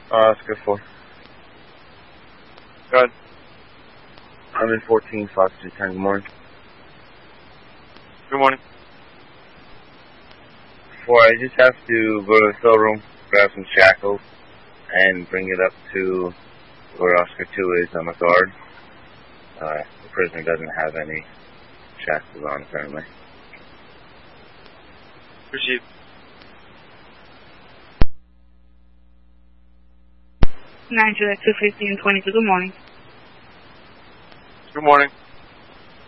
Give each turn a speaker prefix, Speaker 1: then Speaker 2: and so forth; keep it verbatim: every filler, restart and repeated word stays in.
Speaker 1: Uh, Oscar four.
Speaker 2: Go ahead.
Speaker 1: I'm in fourteen, Fox two ten. Good morning.
Speaker 2: Good morning.
Speaker 1: Four, I just have to go to the cell room, grab some shackles, and bring it up to where Oscar two is on the guard. Uh, the prisoner doesn't have any shackles on, apparently.
Speaker 2: Proceed.
Speaker 3: nine July two fifteen twenty-two. Good morning.
Speaker 2: Good morning.